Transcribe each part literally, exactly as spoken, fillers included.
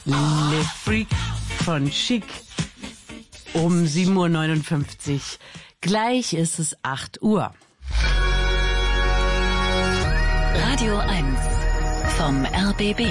Le Freak von Chic um sieben Uhr neunundfünfzig. Gleich ist es acht Uhr. Radio eins vom R B B.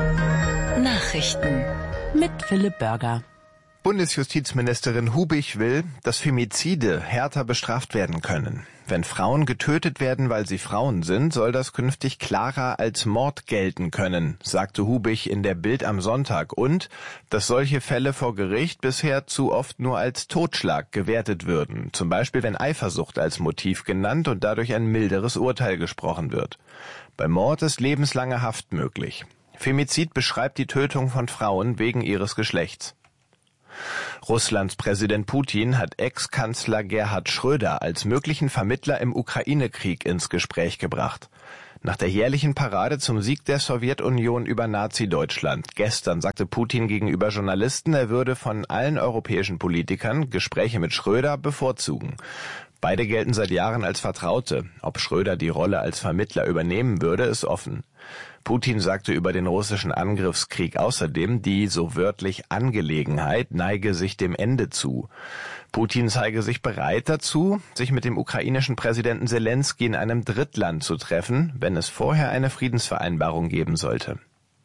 Nachrichten mit Philipp Börger. Bundesjustizministerin Hubich will, dass Femizide härter bestraft werden können. Wenn Frauen getötet werden, weil sie Frauen sind, soll das künftig klarer als Mord gelten können, sagte Hubich in der Bild am Sonntag. Und, dass solche Fälle vor Gericht bisher zu oft nur als Totschlag gewertet würden. Zum Beispiel, wenn Eifersucht als Motiv genannt und dadurch ein milderes Urteil gesprochen wird. Bei Mord ist lebenslange Haft möglich. Femizid beschreibt die Tötung von Frauen wegen ihres Geschlechts. Russlands Präsident Putin hat Ex-Kanzler Gerhard Schröder als möglichen Vermittler im Ukraine-Krieg ins Gespräch gebracht. Nach der jährlichen Parade zum Sieg der Sowjetunion über Nazi-Deutschland gestern sagte Putin gegenüber Journalisten, er würde von allen europäischen Politikern Gespräche mit Schröder bevorzugen. Beide gelten seit Jahren als Vertraute. Ob Schröder die Rolle als Vermittler übernehmen würde, ist offen. Putin sagte über den russischen Angriffskrieg außerdem, die so wörtlich Angelegenheit neige sich dem Ende zu. Putin zeige sich bereit dazu, sich mit dem ukrainischen Präsidenten Selensky in einem Drittland zu treffen, wenn es vorher eine Friedensvereinbarung geben sollte.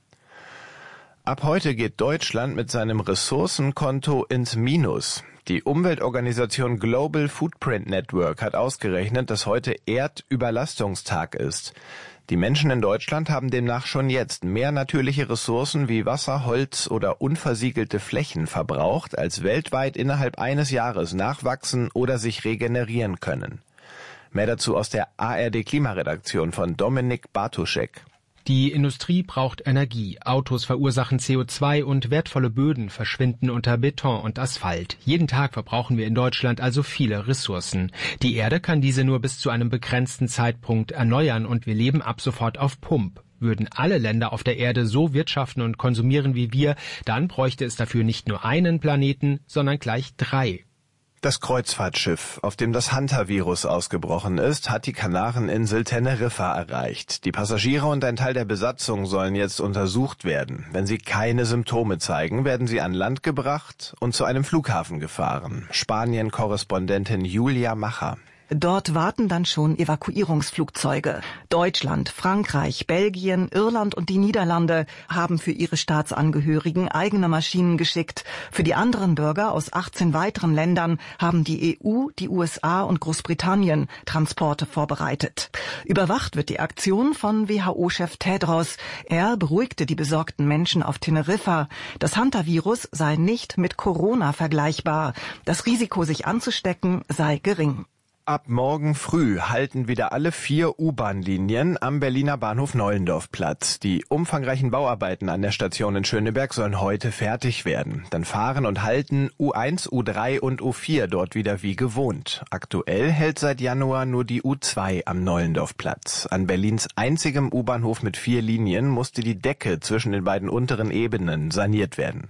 Ab heute geht Deutschland mit seinem Ressourcenkonto ins Minus. Die Umweltorganisation Global Footprint Network hat ausgerechnet, dass heute Erdüberlastungstag ist. Die Menschen in Deutschland haben demnach schon jetzt mehr natürliche Ressourcen wie Wasser, Holz oder unversiegelte Flächen verbraucht, als weltweit innerhalb eines Jahres nachwachsen oder sich regenerieren können. Mehr dazu aus der A R D-Klimaredaktion von Dominik Bartuschek. Die Industrie braucht Energie, Autos verursachen C O zwei und wertvolle Böden verschwinden unter Beton und Asphalt. Jeden Tag verbrauchen wir in Deutschland also viele Ressourcen. Die Erde kann diese nur bis zu einem begrenzten Zeitpunkt erneuern und wir leben ab sofort auf Pump. Würden alle Länder auf der Erde so wirtschaften und konsumieren wie wir, dann bräuchte es dafür nicht nur einen Planeten, sondern gleich drei. Das Kreuzfahrtschiff, auf dem das Hantavirus ausgebrochen ist, hat die Kanareninsel Teneriffa erreicht. Die Passagiere und ein Teil der Besatzung sollen jetzt untersucht werden. Wenn sie keine Symptome zeigen, werden sie an Land gebracht und zu einem Flughafen gefahren. Spanien-Korrespondentin Julia Macher. Dort warten dann schon Evakuierungsflugzeuge. Deutschland, Frankreich, Belgien, Irland und die Niederlande haben für ihre Staatsangehörigen eigene Maschinen geschickt. Für die anderen Bürger aus achtzehn weiteren Ländern haben die E U, die U S A und Großbritannien Transporte vorbereitet. Überwacht wird die Aktion von W H O-Chef Tedros. Er beruhigte die besorgten Menschen auf Teneriffa. Das Hantavirus sei nicht mit Corona vergleichbar. Das Risiko, sich anzustecken, sei gering. Ab morgen früh halten wieder alle vier U-Bahn-Linien am Berliner Bahnhof Nollendorf-Platz. Die umfangreichen Bauarbeiten an der Station in Schöneberg sollen heute fertig werden. Dann fahren und halten U eins, U drei und U vier dort wieder wie gewohnt. Aktuell hält seit Januar nur die U zwei am Nollendorf-Platz. An Berlins einzigem U-Bahnhof mit vier Linien musste die Decke zwischen den beiden unteren Ebenen saniert werden.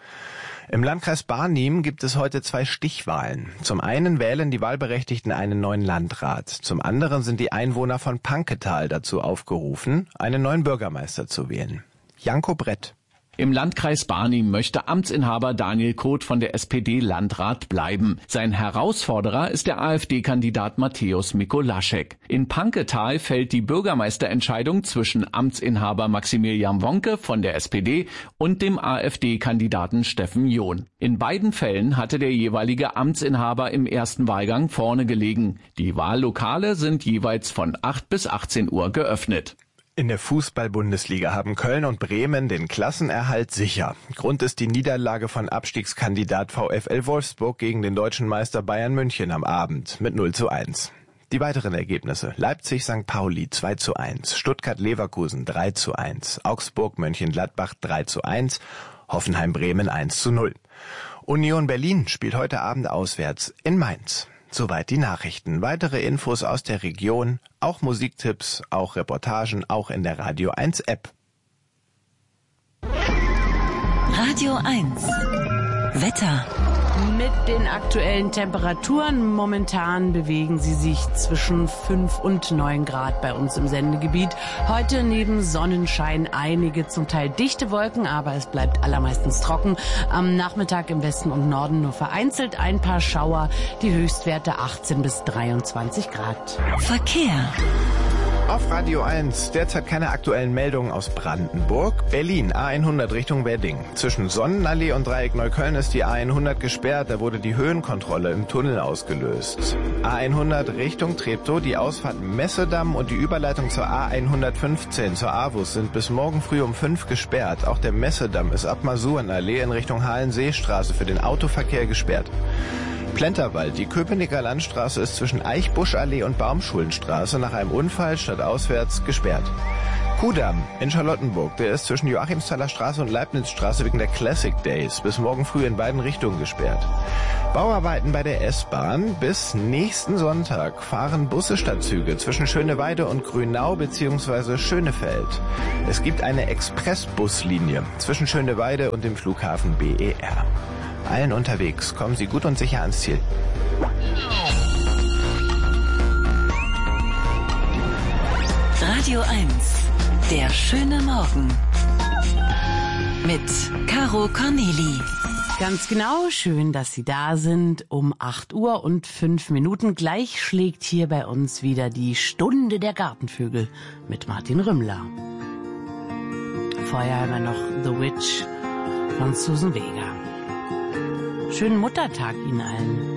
Im Landkreis Barnim gibt es heute zwei Stichwahlen. Zum einen wählen die Wahlberechtigten einen neuen Landrat. Zum anderen sind die Einwohner von Panketal dazu aufgerufen, einen neuen Bürgermeister zu wählen. Janko Brett. Im Landkreis Barnim möchte Amtsinhaber Daniel Koth von der S P D Landrat bleiben. Sein Herausforderer ist der AfD-Kandidat Mateusz Mikolaschek. In Panketal fällt die Bürgermeisterentscheidung zwischen Amtsinhaber Maximilian Wonke von der S P D und dem AfD-Kandidaten Steffen John. In beiden Fällen hatte der jeweilige Amtsinhaber im ersten Wahlgang vorne gelegen. Die Wahllokale sind jeweils von acht bis achtzehn Uhr geöffnet. In der Fußball-Bundesliga haben Köln und Bremen den Klassenerhalt sicher. Grund ist die Niederlage von Abstiegskandidat VfL Wolfsburg gegen den deutschen Meister Bayern München am Abend mit null zu eins. Die weiteren Ergebnisse: Leipzig Sankt Pauli zwei zu eins, Stuttgart Leverkusen drei zu eins, Augsburg Mönchengladbach drei zu eins, Hoffenheim Bremen eins zu null. Union Berlin spielt heute Abend auswärts in Mainz. Soweit die Nachrichten. Weitere Infos aus der Region, auch Musiktipps, auch Reportagen, auch in der Radio eins App. Radio eins Wetter. Mit den aktuellen Temperaturen momentan bewegen sie sich zwischen fünf und neun Grad bei uns im Sendegebiet. Heute neben Sonnenschein einige zum Teil dichte Wolken, aber es bleibt allermeistens trocken. Am Nachmittag im Westen und Norden nur vereinzelt ein paar Schauer. Die Höchstwerte achtzehn bis dreiundzwanzig Grad. Verkehr. Auf Radio eins, derzeit keine aktuellen Meldungen aus Brandenburg. Berlin, A hundert Richtung Wedding. Zwischen Sonnenallee und Dreieck Neukölln ist die A hundert gesperrt, da wurde die Höhenkontrolle im Tunnel ausgelöst. A hundert Richtung Treptow, die Ausfahrt Messedamm und die Überleitung zur A hundertfünfzehn zur A W U S sind bis morgen früh um fünf gesperrt. Auch der Messedamm ist ab Masurenallee in Richtung Halenseestraße für den Autoverkehr gesperrt. Plenterwald, die Köpenicker Landstraße ist zwischen Eichbuschallee und Baumschulenstraße nach einem Unfall stadtauswärts gesperrt. Kudamm in Charlottenburg, der ist zwischen Joachimsthaler Straße und Leibnizstraße wegen der Classic Days bis morgen früh in beiden Richtungen gesperrt. Bauarbeiten bei der S-Bahn. Bis nächsten Sonntag fahren Busse statt Züge zwischen Schöneweide und Grünau bzw. Schönefeld. Es gibt eine Expressbuslinie zwischen Schöneweide und dem Flughafen B E R. Allen unterwegs, kommen Sie gut und sicher ans Ziel. Radio eins, der schöne Morgen. Mit Caro Corneli. Ganz genau, schön, dass Sie da sind. Um acht Uhr und fünf Minuten gleich schlägt hier bei uns wieder die Stunde der Gartenvögel mit Martin Rümmler. Vorher haben wir noch The Witch von Susan Vega. Schönen Muttertag Ihnen allen.